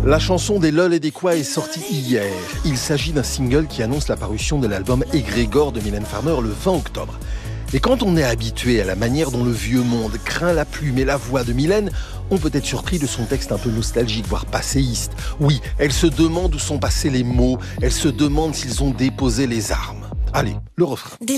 La chanson des Lol et des Quoi est sortie hier. Il s'agit d'un single qui annonce la parution de l'album Égrégore de Mylène Farmer le 20 octobre. Et quand on est habitué à la manière dont le vieux monde craint la plume et la voix de Mylène, on peut être surpris de son texte un peu nostalgique, voire passéiste. Oui, elle se demande où sont passés les mots, elle se demande s'ils ont déposé les armes. Allez, le refrain.